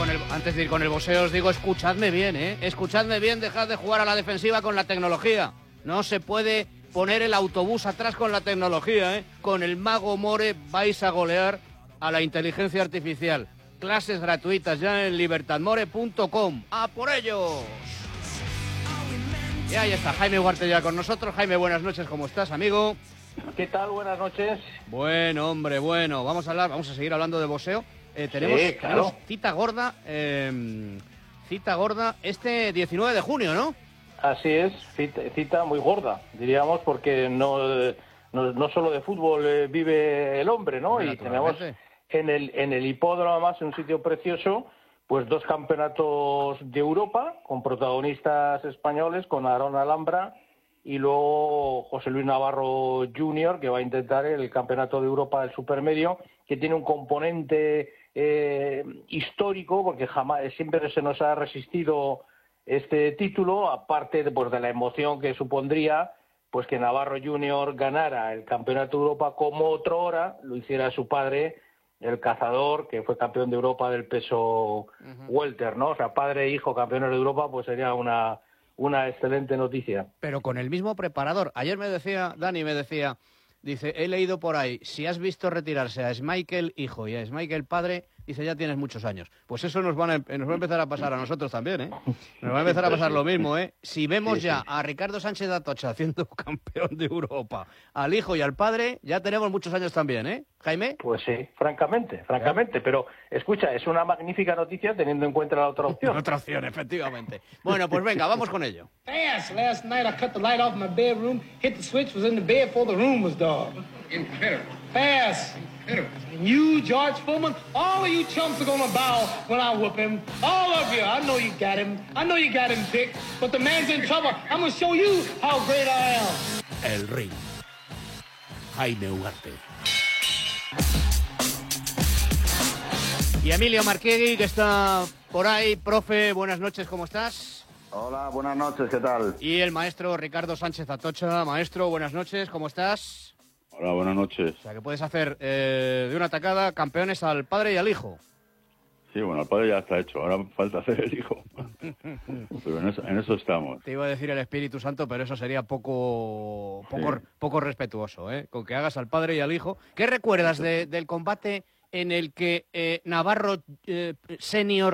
antes de ir con el boxeo os digo, escuchadme bien, escuchadme bien, dejad de jugar a la defensiva con la tecnología. No se puede poner el autobús atrás con la tecnología, Con el Mago More vais a golear a la inteligencia artificial. Clases gratuitas ya en libertadmore.com. ¡A por ellos! Y ahí está Jaime Ugarte ya con nosotros. Jaime, buenas noches, ¿cómo estás, amigo? ¿Qué tal? Buenas noches. Bueno, hombre, bueno. Vamos a seguir hablando de boxeo. Tenemos cita gorda este 19 de junio, ¿no? Así es, cita muy gorda, diríamos, porque no solo de fútbol vive el hombre, ¿no? Y tenemos en el hipódromo, además, en un sitio precioso, pues 2 campeonatos de Europa con protagonistas españoles, con Aarón Alhambra y luego José Luis Navarro Jr., que va a intentar el campeonato de Europa del supermedio, que tiene un componente histórico, porque siempre se nos ha resistido este título, aparte de la emoción que supondría pues que Navarro Jr. ganara el campeonato de Europa como otrora lo hiciera su padre, el cazador, que fue campeón de Europa del peso welter, ¿no? O sea, padre e hijo campeones de Europa, pues sería una excelente noticia. Pero con el mismo preparador. Ayer Dani me decía, dice, he leído por ahí, si has visto retirarse a Schmeichel hijo y a Schmeichel padre, dice, ya tienes muchos años. Pues eso nos va a empezar a pasar a nosotros también, Nos va a empezar a pasar lo mismo, Si vemos a Ricardo Sánchez Atocha haciendo campeón de Europa, al hijo y al padre, ya tenemos muchos años también, Jaime. Pues sí, francamente. Pero, escucha, es una magnífica noticia teniendo en cuenta la otra opción. Otra opción, efectivamente. Bueno, pues venga, vamos con ello. Fast. Last night I cut the light off my bedroom, hit the switch, was in the bed before the room was dark. Incredible. Fast. And you, George Foreman, all of you chumps are gonna bow when I whoop him. All of you. I know you got him. I know you got him picked. But the man's in trouble. I'm gonna show you how great I am. El ring. Jaime Ugarte. Y Emilio Marquiegui, que está por ahí. Profe, buenas noches, ¿cómo estás? Hola, buenas noches, ¿qué tal? Y el maestro Ricardo Sánchez Atocha. Maestro, buenas noches, ¿cómo estás? Hola, buenas noches. O sea, que puedes hacer de una tacada campeones al padre y al hijo. Sí, bueno, el padre ya está hecho, ahora falta hacer el hijo. Pero en eso estamos. Te iba a decir el Espíritu Santo, pero eso sería poco respetuoso, con que hagas al padre y al hijo. ¿Qué recuerdas del combate en el que Navarro Senior